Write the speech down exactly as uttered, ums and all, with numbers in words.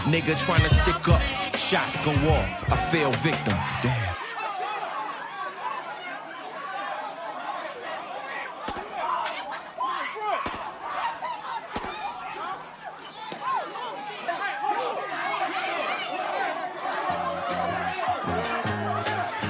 Nigga trying to stick up, shots go off. I fell victim. Damn.